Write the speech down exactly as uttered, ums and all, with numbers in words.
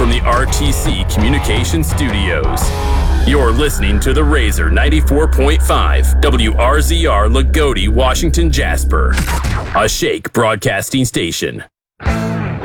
from the R T C Communications Studios. You're listening to The Razor ninety-four point five, W R Z R Lagodi, Washington, Jasper, a Shake Broadcasting station.